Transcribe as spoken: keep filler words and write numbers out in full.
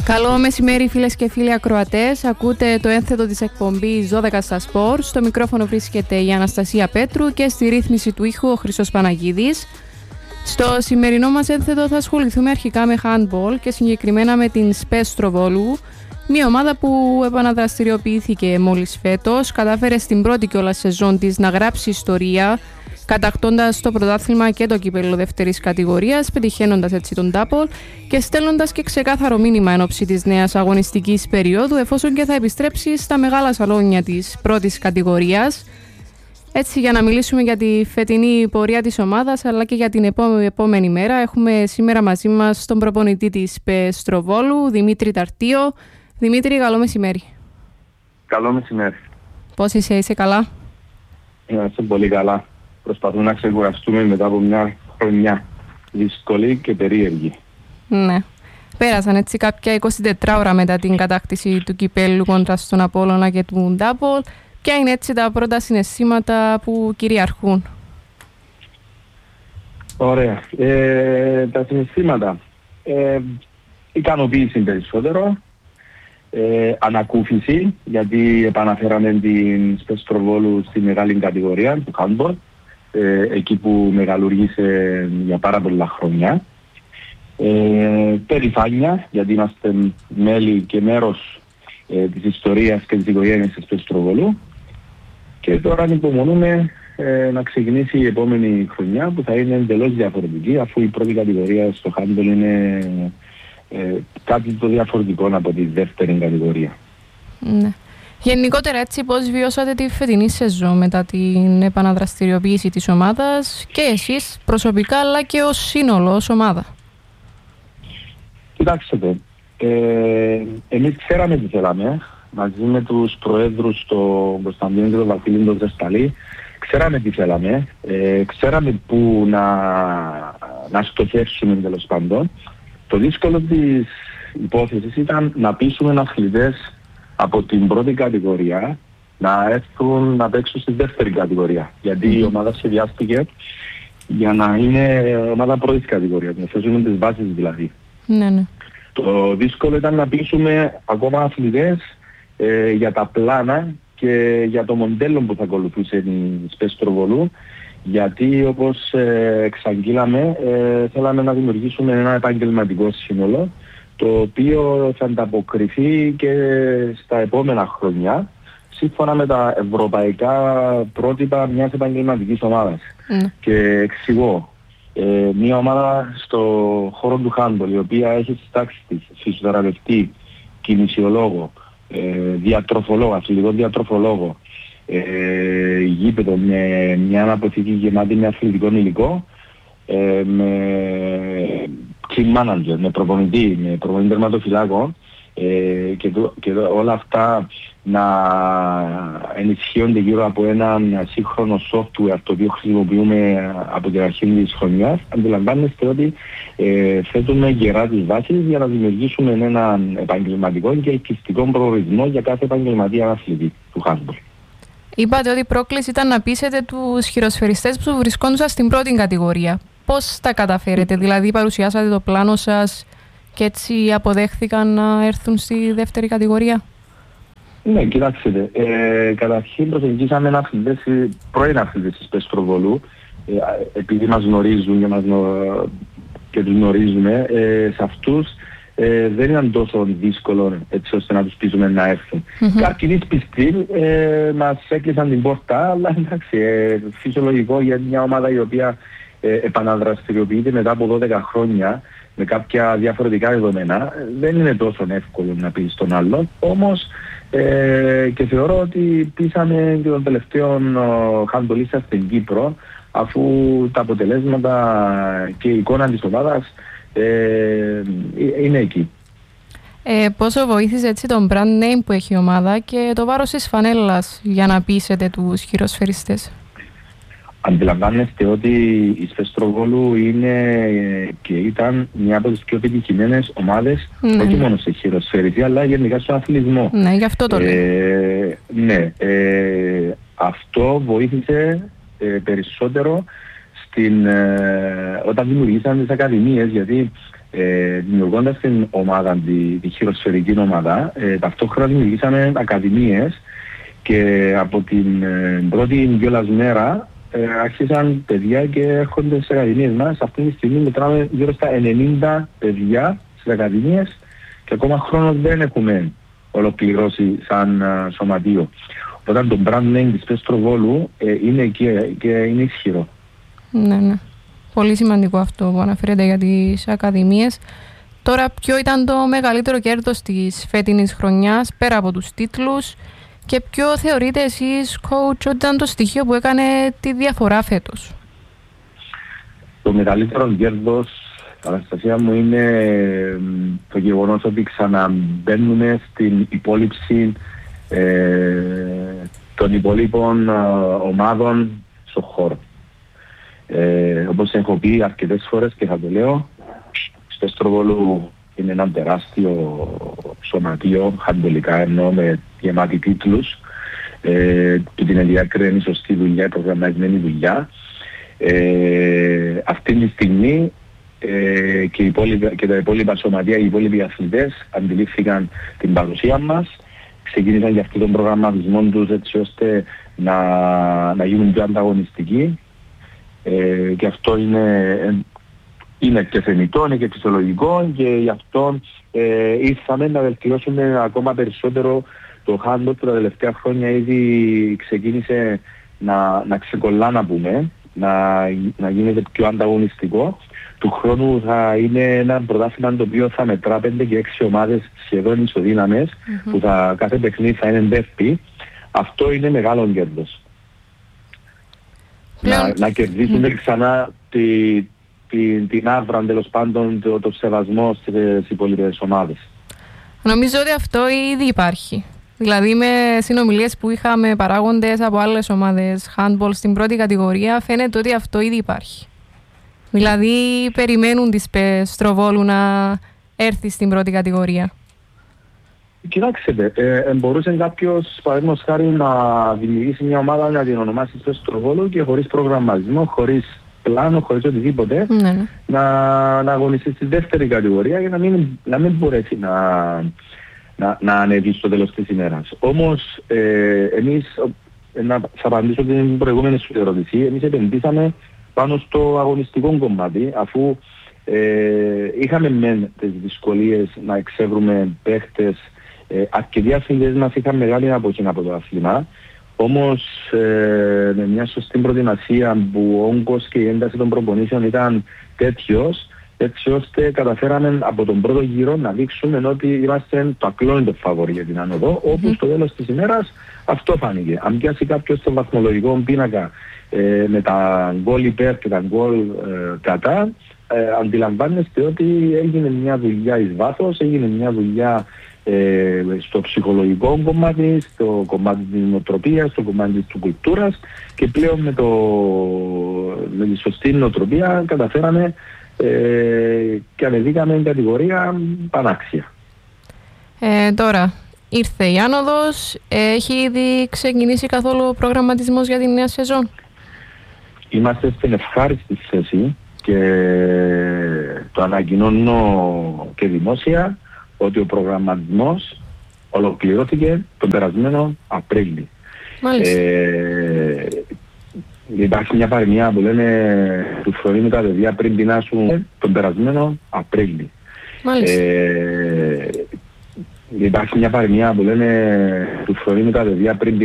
Καλό μεσημέρι φίλες και φίλοι ακροατές. Ακούτε το ένθετο της εκπομπής δώδεκα στα σπορ. Στο μικρόφωνο βρίσκεται η Αναστασία Πέτρου και στη ρύθμιση του ήχου ο Χρήστος Παναγίδης. Στο σημερινό μας ένθετο θα ασχοληθούμε αρχικά με handball και συγκεκριμένα με την ΣΠΕΣ Στροβόλου, μια ομάδα που επαναδραστηριοποιήθηκε μόλις φέτος, κατάφερε στην πρώτη κιόλας σεζόν της να γράψει ιστορία, κατακτώντας το πρωτάθλημα και το κύπελλο δεύτερης κατηγορίας, πετυχαίνοντας έτσι τον double και στέλνοντας και ξεκάθαρο μήνυμα εν ώψη της νέας αγωνιστικής περίοδου, εφόσον και θα επιστρέψει στα μεγάλα σαλόνια της πρώτης κατηγορίας. Έτσι, για να μιλήσουμε για τη φετινή πορεία της ομάδας αλλά και για την επόμενη μέρα, έχουμε σήμερα μαζί μας τον προπονητή της ΣΠΕΣ Στροβόλου, Δημήτρη Ταρτίο. Δημήτρη, καλό μεσημέρι. Καλό μεσημέρι. Πώς είσαι, είσαι καλά? Είμαστε πολύ καλά. Προσπαθούμε να ξεκουραστούμε μετά από μια χρονιά δύσκολη και περίεργη. Ναι. Πέρασαν έτσι κάποια είκοσι τέσσερις ώρα μετά την κατάκτηση του κυπέλλου κόντρα στον Απόλλωνα και του Ντάπολ. Ποια είναι έτσι τα πρώτα συναισθήματα που κυριαρχούν? Ωραία. Ε, τα συναισθήματα. Ε, ικανοποίηση περισσότερο. Ε, ανακούφιση, γιατί επαναφέραμε την ΣΠΕΣ Στροβόλου στη μεγάλη κατηγορία του handball, ε, εκεί που μεγαλουργήσε για πάρα πολλά χρόνια. Ε, περηφάνεια, γιατί είμαστε μέλη και μέρος ε, της ιστορίας και της οικογένειας της ΣΠΕΣ Στροβόλου. Και τώρα ανυπομονούμε ε, να ξεκινήσει η επόμενη χρονιά, που θα είναι εντελώς διαφορετική, αφού η πρώτη κατηγορία στο handball είναι ε, κάτι το διαφορετικό από τη δεύτερη κατηγορία. Ναι. Γενικότερα, έτσι, πώς βιώσατε τη φετινή σεζόν μετά την επαναδραστηριοποίηση της ομάδας και εσείς προσωπικά αλλά και ως σύνολο, ως ομάδα? Κοιτάξτε, ε, εμείς ξέραμε τι θέλαμε. Μαζί με τους προέδρους, τον Κωνσταντίνο και τον Βασίλη, τον Ζεσταλή, ξέραμε τι θέλαμε, ε, ξέραμε πού να, να στοχεύσουμε τέλος πάντων. Το δύσκολο της υπόθεσης ήταν να πείσουμε αθλητές από την πρώτη κατηγορία να έρθουν να παίξουν στη δεύτερη κατηγορία. Γιατί mm. η ομάδα σχεδιάστηκε για να είναι ομάδα πρώτης κατηγορίας, να θέσουμε τις βάσεις δηλαδή. Ναι, ναι. Το δύσκολο ήταν να πείσουμε ακόμα αθλητές ε, για τα πλάνα και για το μοντέλο που θα ακολουθούσε η ΣΠΕΣ Στροβόλου, γιατί όπως ε, εξαγγείλαμε ε, θέλαμε να δημιουργήσουμε ένα επαγγελματικό σύνολο, το οποίο θα ανταποκριθεί και στα επόμενα χρόνια σύμφωνα με τα ευρωπαϊκά πρότυπα μιας επαγγελματικής ομάδας. Mm. Και εξηγώ, ε, μια ομάδα στο χώρο του handball, η οποία έχει στις τάξεις της φυσιοθεραπευτή, κινησιολόγο, ε, διατροφολόγο, αθλητικό διατροφολόγο, ε, γήπεδο με μια αποθήκη γεμάτη με αθλητικό υλικό, ε, με team manager, με προπονητή, με προπονητή τερματοφυλάκων, ε, και, το, και το, όλα αυτά να ενισχύονται γύρω από έναν σύγχρονο software το οποίο χρησιμοποιούμε από την αρχή της χρονιάς. Αντιλαμβάνεστε ότι ε, θέτουμε γερά τις βάσεις για να δημιουργήσουμε έναν επαγγελματικό και ελκυστικό προορισμό για κάθε επαγγελματία αθλητή του handball. Είπατε ότι η πρόκληση ήταν να πείσετε τους χειροσφαιριστές που βρισκόντουσαν στην πρώτη κατηγορία. Πώς τα καταφέρετε, δηλαδή παρουσιάσατε το πλάνο σας και έτσι αποδέχθηκαν να έρθουν στη δεύτερη κατηγορία? Ναι, κοιτάξτε, ε, καταρχήν προσεγγίσαμε αθλητές, πρώην αθλητές της ΣΠΕΣ Στροβόλου, ε, επειδή μας γνωρίζουν και, μας νο... και τους γνωρίζουμε, ε, σε αυτούς ε, δεν ήταν τόσο δύσκολο έτσι ώστε να τους πείσουμε να έρθουν. Mm-hmm. Κάποιοι πιστοί ε, μας έκλεισαν την πόρτα, αλλά εντάξει, ε, φυσιολογικό για μια ομάδα η οποία ε, επαναδραστηριοποιείται μετά από δώδεκα χρόνια με κάποια διαφορετικά δεδομένα, δεν είναι τόσο εύκολο να πεις τον άλλον. Όμως ε, και θεωρώ ότι πείσαμε και τον τελευταίο handballista στην Κύπρο, αφού τα αποτελέσματα και η εικόνα της ομάδας ε, είναι εκεί. Ε, πόσο βοήθησε έτσι τον brand name που έχει η ομάδα και το βάρος της φανέλας για να πείσετε τους χειροσφαιριστές? Αντιλαμβάνεστε ότι η ΣΠΕΣ Στροβόλου είναι και ήταν μια από τις πιο επιτυχημένες ομάδες, ναι, όχι μόνο σε χειροσφαιρική αλλά γενικά στον αθλητισμό. Ναι, γι' αυτό το λέω. Ε, ναι, ε, αυτό βοήθησε ε, περισσότερο στην, ε, όταν δημιουργήσαν τις ακαδημίες, γιατί Ε, δημιουργώντας την ομάδα, τη, τη χειροσφαιρική ομάδα, ε, ταυτόχρονα δημιουργήσαμε ακαδημίες και από την ε, πρώτη κιόλας μέρα ε, άρχισαν παιδιά και έρχονται στις ακαδημίες μας. Αυτή τη στιγμή μετράμε γύρω στα ενενήντα παιδιά στις ακαδημίες και ακόμα χρόνο δεν έχουμε ολοκληρώσει σαν uh, σωματείο. Οπότε το brand name της Πεστροβόλου ε, είναι και, και είναι ισχυρό. Ναι, ναι. Πολύ σημαντικό αυτό που αναφέρεται για τις ακαδημίες. Τώρα, ποιο ήταν το μεγαλύτερο κέρδος της φετινής χρονιάς, πέρα από τους τίτλους, και ποιο θεωρείτε εσείς, coach, ότι ήταν το στοιχείο που έκανε τη διαφορά φέτος? Το μεγαλύτερο κέρδος, Αναστασία μου, είναι το γεγονός ότι ξαναμπαίνουμε στην υπόλοιψη ε, των υπολείπων ε, ομάδων στον χώρο. Ε, όπως έχω πει αρκετές φορές και θα το λέω, στο Πεστροβόλου είναι ένα τεράστιο σωματείο, χαντολικά εννοώ, με γεμάτη τίτλους, ε, που την ενδιάκρινη σωστή δουλειά, προγραμματισμένη δουλειά. Ε, αυτή τη στιγμή ε, και, και τα υπόλοιπα σωματεία, οι υπόλοιποι αθλητές αντιλήφθηκαν την παρουσία μας, ξεκίνησαν για αυτόν τον προγραμματισμό τους έτσι ώστε να, να γίνουν πιο ανταγωνιστικοί. Ε, και αυτό είναι, είναι και θεμιτό, είναι και φυσιολογικό, και γι' αυτό ε, ήρθαμε να βελτιώσουμε ακόμα περισσότερο το handball που τα τελευταία χρόνια ήδη ξεκίνησε να, να ξεκολλά, να πούμε, να, να γίνεται πιο ανταγωνιστικό. Του χρόνου θα είναι ένα πρωτάθλημα το οποίο θα μετρά πέντε και έξι ομάδες σχεδόν ισοδύναμες, mm-hmm. που θα, κάθε παιχνίδι θα είναι ντέρπι. Αυτό είναι μεγάλο κέρδος. Να, να κερδίσουμε mm. ξανά τη, τη, την άβρα, τέλος πάντων, το, το σεβασμό στις υπόλοιπες ομάδες. Νομίζω ότι αυτό ήδη υπάρχει. Δηλαδή με συνομιλίες που είχαμε παράγοντες από άλλες ομάδες handball στην πρώτη κατηγορία, φαίνεται ότι αυτό ήδη υπάρχει. Δηλαδή περιμένουν τις Πεστροβόλου να έρθει στην πρώτη κατηγορία. Κοιτάξτε, ε, ε, μπορούσε κάποιος, παραδείγματος χάρη, να δημιουργήσει μια ομάδα, να την ονομάσει Πεστροβόλου και χωρίς προγραμματισμό, χωρίς πλάνο, χωρίς οτιδήποτε, ναι, ναι. Να, να αγωνιστεί στη δεύτερη κατηγορία για να μην, να μην μπορέσει να, να, να ανέβει στο τέλος της ημέρας. Όμως, ε, εμείς, να θα απαντήσω την προηγούμενη σου ερώτηση, εμείς επενδύσαμε πάνω στο αγωνιστικό κομμάτι, αφού ε, είχαμε μεν τις δυσκολίες να εξεύρουμε παίχτες. Ε, αρκετοί αθλητές μας είχαν μεγάλη αποχή από το αθλήμα, όμως ε, με μια σωστή προετοιμασία που ο όγκος και η ένταση των προπονήσεων ήταν τέτοιος, έτσι ώστε καταφέραμε από τον πρώτο γύρο να δείξουμε ότι είμαστε το ακλόνητο φαβορί για την άνοδο, όπου στο τέλος της ημέρας αυτό φάνηκε. Αν πιάσει κάποιος τον βαθμολογικό πίνακα ε, με τα γκολ υπέρ και τα γκολ ε, κατά, ε, αντιλαμβάνεστε ότι έγινε μια δουλειά εις βάθος, έγινε μια δουλειά Ε, στο ψυχολογικό κομμάτι, στο κομμάτι της νοοτροπίας, στο κομμάτι της κουλτούρας, και πλέον με, το, με τη σωστή νοοτροπία καταφέραμε ε, και ανεβήκαμε την κατηγορία πανάξια. Ε, τώρα ήρθε η άνοδος, έχει ήδη ξεκινήσει καθόλου ο προγραμματισμός για την νέα σεζόν? Είμαστε στην ευχάριστη θέση και το ανακοινώνω και δημόσια ότι ο προγραμματισμός ολοκληρώθηκε τον περασμένο Απρίλη. Ε, υπάρχει μια παροιμία που λένε του φρονίμου τα παιδιά πριν πεινάσουν τον περασμένο Απρίλη. Ε, υπάρχει μια παροιμία που λένε του φρονίμου τα παιδιά πριν